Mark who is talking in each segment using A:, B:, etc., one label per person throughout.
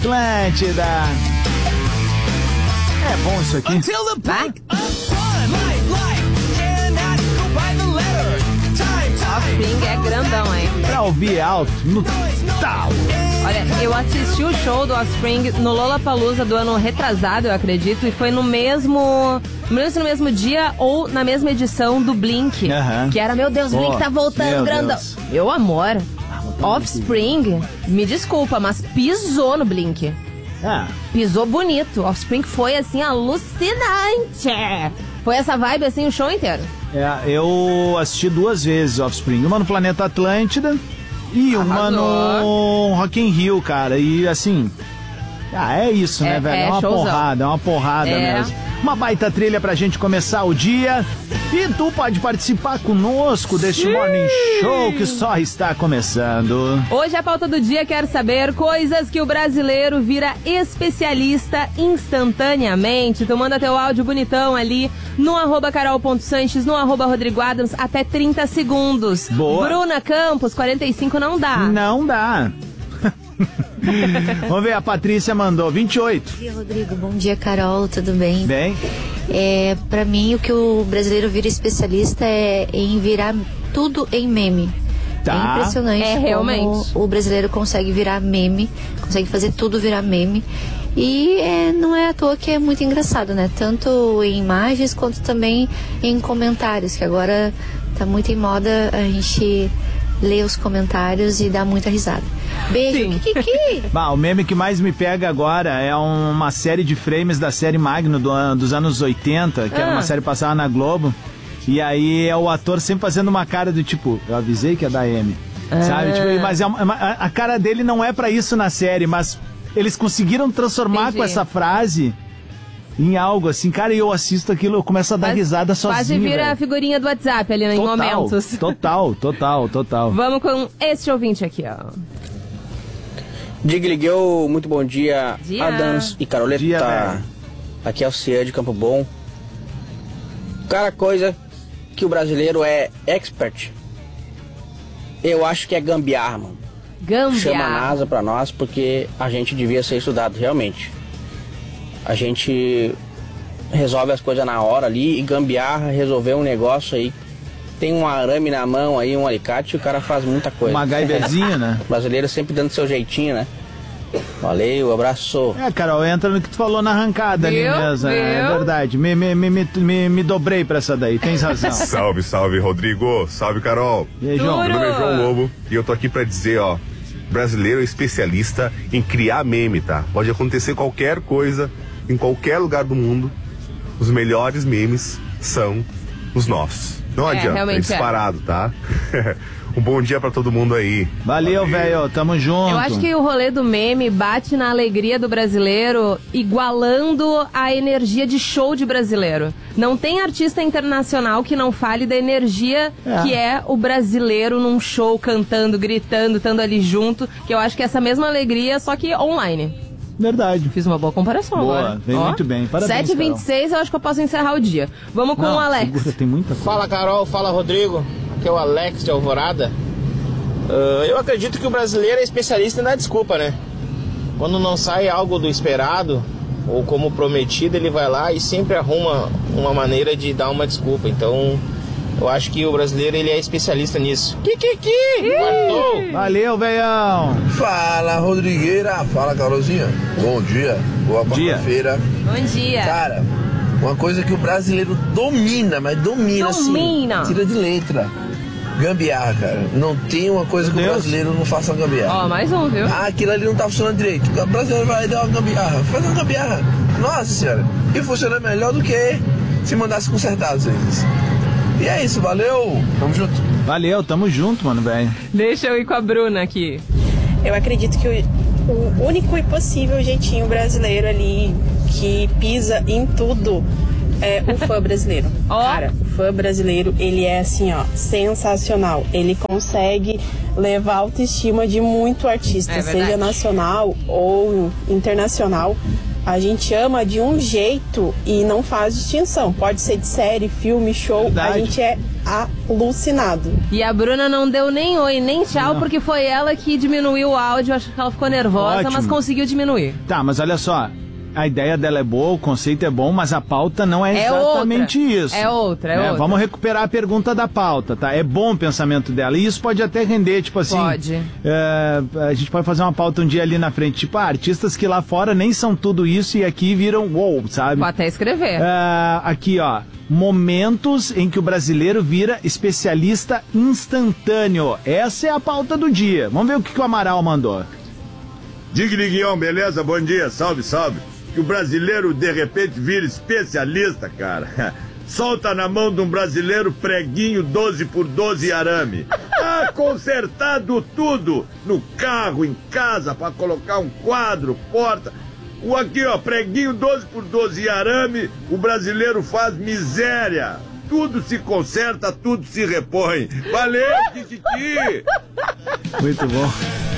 A: Atlântida. É bom isso aqui.
B: Offspring é grandão, hein?
A: Pra ouvir alto no tal.
B: Olha, eu assisti o show do Offspring no Lollapalooza do ano retrasado, eu acredito, e foi no mesmo dia ou na mesma edição do Blink. Que era, meu Deus, o Blink tá voltando grandão. Deus. Meu amor, Offspring, me desculpa, mas pisou no Blink. Pisou bonito. Offspring foi, assim, alucinante. Foi essa vibe, assim, o show inteiro.
A: Eu assisti 2 vezes Offspring. Uma no Planeta Atlântida e uma no Rock in Rio, cara. E, assim, é isso, né, velho? É uma porrada mesmo. Uma baita trilha pra gente começar o dia. E tu pode participar conosco deste Morning Show que só está começando.
B: Hoje a pauta do dia quer saber coisas que o brasileiro vira especialista instantaneamente. Tu manda teu áudio bonitão ali no @carol.sanches, no @rodrigoadams, até 30 segundos.
A: Boa.
B: Bruna Campos, 45 não dá.
A: Não dá. Vamos ver, a Patrícia mandou 28.
C: Bom dia, Rodrigo. Bom dia, Carol. Tudo bem?
A: Bem.
C: Pra mim, o que o brasileiro vira especialista é em virar tudo em meme.
A: Tá.
C: É impressionante
B: realmente.
C: como o brasileiro consegue virar meme, consegue fazer tudo virar meme. E não é à toa que é muito engraçado, né? Tanto em imagens quanto também em comentários, que agora tá muito em moda a gente ler os comentários e dar muita risada. Beijo, Kiki!
A: O meme que mais me pega agora é uma série de frames da série Magno dos anos 80, que era uma série passada na Globo. E aí é o ator sempre fazendo uma cara do tipo, eu avisei que ia dar M. Sabe? Tipo, mas a cara dele não é pra isso na série, mas eles conseguiram transformar com essa frase em algo assim, cara, e eu assisto aquilo, eu começo a dar risada sozinho. Quase
B: vira a figurinha do WhatsApp ali, em momentos.
A: Total.
B: Vamos com esse ouvinte aqui, ó.
D: Digligueu, muito bom dia, Adams e Caroleta. Aqui é o Cian de Campo Bom. Cara, coisa que o brasileiro é expert, eu acho que é gambiarra, mano. Chama a NASA pra nós, porque a gente devia ser estudado, realmente. A gente resolve as coisas na hora ali e gambiarra, resolver um negócio aí. Tem um arame na mão aí, um alicate, e o cara faz muita coisa.
A: Um MacGyverzinho, né?
D: O brasileiro sempre dando seu jeitinho, né? Valeu, abraço.
A: Carol, entra no que tu falou na arrancada ali mesmo. É verdade. Me dobrei pra essa daí, tens razão.
E: Salve, Rodrigo. Salve, Carol.
A: E aí, João?
E: Meu nome é João Lobo e eu tô aqui pra dizer, ó, brasileiro é especialista em criar meme, tá? Pode acontecer qualquer coisa, em qualquer lugar do mundo, os melhores memes são os nossos. Não adianta, é disparado, tá? Um bom dia pra todo mundo aí.
A: Valeu, velho, tamo junto.
B: Eu acho que o rolê do meme bate na alegria do brasileiro, igualando a energia de show de brasileiro. Não tem artista internacional que não fale da energia que é o brasileiro num show, cantando, gritando, estando ali junto, que eu acho que é essa mesma alegria, só que online.
A: Verdade.
B: Fiz uma boa comparação agora.
A: Vem muito bem. Parabéns,
B: 7h26, eu acho que eu posso encerrar o dia. Vamos com o Alex.
A: Segura, tem muita coisa.
F: Fala, Carol. Fala, Rodrigo. Aqui é o Alex de Alvorada. Eu acredito que o brasileiro é especialista em dar desculpa, né? Quando não sai algo do esperado, ou como prometido, ele vai lá e sempre arruma uma maneira de dar uma desculpa. Então, eu acho que o brasileiro ele é especialista nisso.
A: Valeu, velhão.
G: Fala, Rodrigueira. Fala, Carolzinha. Bom dia. Boa quarta-feira.
B: Bom dia.
G: Cara, uma coisa que o brasileiro domina, mas domina. Assim, tira de letra. Gambiarra, cara. Não tem uma coisa que o brasileiro não faça gambiarra.
B: Mais um, viu?
G: Aquilo ali não tá funcionando direito. O brasileiro vai dar uma gambiarra. Faz uma gambiarra. Nossa senhora. E funciona melhor do que se mandasse consertar às vezes. E é isso, valeu. Tamo junto.
A: Valeu, tamo junto, mano, velho.
B: Deixa eu ir com a Bruna aqui.
H: Eu acredito que o único e possível jeitinho brasileiro ali que pisa em tudo é o fã brasileiro. Cara, o fã brasileiro, ele é assim, ó, sensacional. Ele consegue levar a autoestima de muito artista, seja nacional ou internacional. A gente ama de um jeito e não faz distinção. Pode ser de série, filme, show. Verdade. A gente é alucinado.
B: E a Bruna não deu nem oi, nem tchau, porque foi ela que diminuiu o áudio. Acho que ela ficou nervosa, ótimo, mas conseguiu diminuir.
A: Tá, mas olha só. A ideia dela é boa, o conceito é bom, mas a pauta não é exatamente
B: outra.
A: Isso.
B: É outra.
A: Vamos recuperar a pergunta da pauta, tá? É bom o pensamento dela. E isso pode até render, tipo assim...
B: Pode.
A: A gente pode fazer uma pauta um dia ali na frente. Tipo, artistas que lá fora nem são tudo isso e aqui viram wow, sabe?
B: Pode até escrever.
A: Aqui, ó. Momentos em que o brasileiro vira especialista instantâneo. Essa é a pauta do dia. Vamos ver o que o Amaral mandou.
I: Diguinho, beleza? Bom dia. Salve, salve. Que o brasileiro de repente vira especialista, cara. Solta na mão de um brasileiro preguinho 12x12 arame. Consertado tudo. No carro, em casa, pra colocar um quadro, porta. Aqui, ó, preguinho 12x12 arame, o brasileiro faz miséria. Tudo se conserta, tudo se repõe. Valeu, Tititi!
A: Muito bom.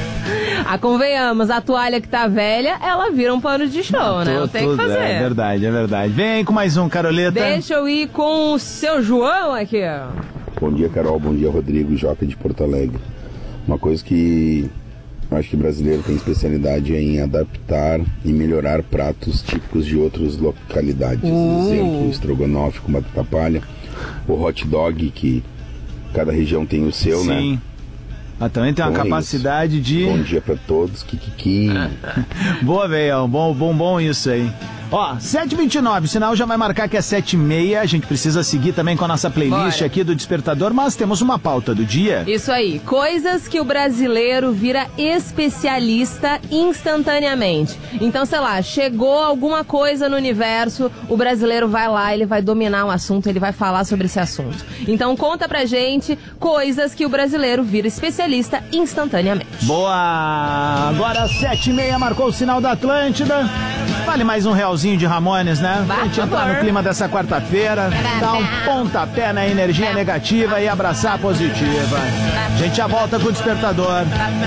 B: Convenhamos, a toalha que tá velha, ela vira um pano de show, né? Não tem que fazer.
A: É verdade, é verdade. Vem com mais um, Caroleta.
B: Deixa eu ir com o seu João aqui, ó.
J: Bom dia, Carol. Bom dia, Rodrigo. Joca de Porto Alegre. Uma coisa que eu acho que o brasileiro tem especialidade é em adaptar e melhorar pratos típicos de outras localidades. Exemplo, o estrogonofe com batata palha, o hot dog, que cada região tem o seu, né?
A: Sim. Também tem uma capacidade de...
J: Bom dia pra todos, kikiki.
A: Boa, velho, bom isso aí. Ó, 7h29, o sinal já vai marcar que é 7h30, a gente precisa seguir também com a nossa playlist aqui do Despertador, mas temos uma pauta do dia.
B: Isso aí, coisas que o brasileiro vira especialista instantaneamente. Então, sei lá, chegou alguma coisa no universo, o brasileiro vai lá, ele vai dominar um assunto, ele vai falar sobre esse assunto. Então, conta pra gente coisas que o brasileiro vira especialista instantaneamente.
A: Boa! Agora 7h30, marcou o sinal da Atlântida. Vale mais um realzinho de Ramones, né? Pra gente entrar no clima dessa quarta-feira, dar um pontapé na energia negativa e abraçar a positiva. A gente já volta com o Despertador.